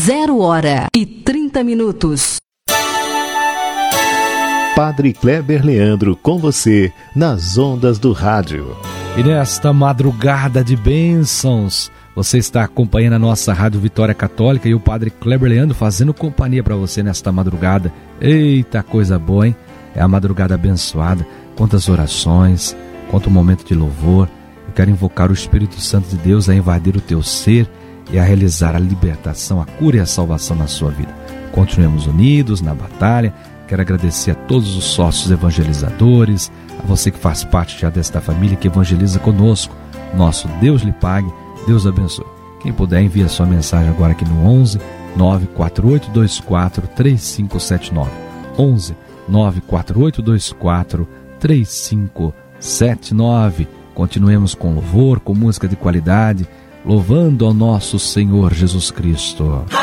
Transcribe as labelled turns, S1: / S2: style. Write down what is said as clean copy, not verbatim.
S1: 0h30.
S2: Padre Kleber Leandro com você nas ondas do rádio.
S3: E nesta madrugada de bênçãos, você está acompanhando a nossa Rádio Vitória Católica e o Padre Kleber Leandro fazendo companhia para você nesta madrugada. Eita, coisa boa, hein? É a madrugada abençoada. Quantas orações, quanto momento de louvor. Eu quero invocar o Espírito Santo de Deus a invadir o teu ser e a realizar a libertação, a cura e a salvação na sua vida. Continuemos unidos na batalha. Quero agradecer a todos os sócios evangelizadores, a você que faz parte já desta família que evangeliza conosco. Nosso Deus lhe pague, Deus abençoe. Quem puder, envia sua mensagem agora aqui no 11 94824 3579. 11 94824 3579. Continuemos com louvor, com música de qualidade, louvando ao nosso Senhor Jesus Cristo.